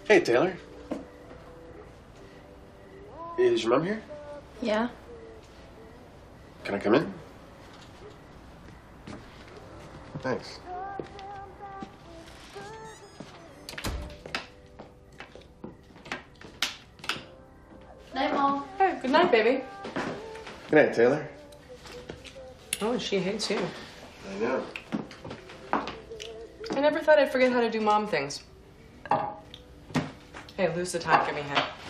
Hey, Taylor. Is your mom here? Yeah. Can I come in? Thanks. Night, Mom. Hey, good night, baby. Good night, Taylor. Oh, she hates you. I know. I never thought I'd forget how to do mom things. Hey, lose the time, give me a hand.